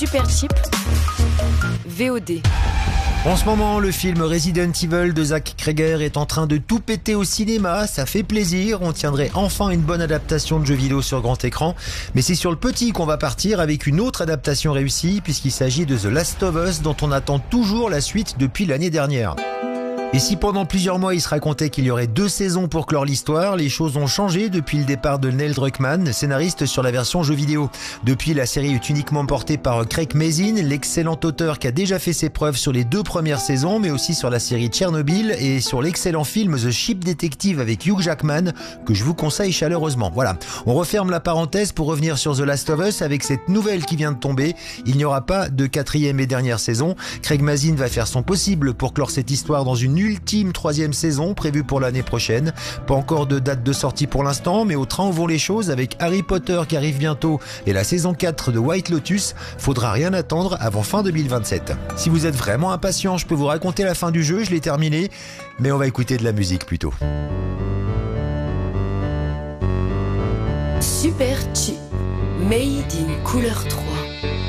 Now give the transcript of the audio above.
Superchip VOD. En ce moment, le film Resident Evil de Zach Cregger est en train de tout péter au cinéma. Ça fait plaisir, on tiendrait enfin une bonne adaptation de jeu vidéo sur grand écran. Mais c'est sur le petit qu'on va partir avec une autre adaptation réussie, puisqu'il s'agit de The Last of Us, dont on attend toujours la suite depuis l'année dernière. Et si pendant plusieurs mois il se racontait qu'il y aurait 2 saisons pour clore l'histoire, les choses ont changé depuis le départ de Neil Druckmann, scénariste sur la version jeu vidéo. Depuis, la série est uniquement portée par Craig Mazin, l'excellent auteur qui a déjà fait ses preuves sur les 2 premières saisons, mais aussi sur la série Tchernobyl et sur l'excellent film The Ship Detective avec Hugh Jackman, que je vous conseille chaleureusement. Voilà, on referme la parenthèse pour revenir sur The Last of Us avec cette nouvelle qui vient de tomber. Il n'y aura pas de 4e et dernière saison. Craig Mazin va faire son possible pour clore cette histoire dans une ultime 3e saison prévue pour l'année prochaine. Pas encore de date de sortie pour l'instant, mais au train où vont les choses avec Harry Potter qui arrive bientôt et la saison 4 de White Lotus, faudra rien attendre avant fin 2027. Si vous êtes vraiment impatient, je peux vous raconter la fin du jeu, je l'ai terminé, mais on va écouter de la musique plutôt. Superchip Made in Couleur 3.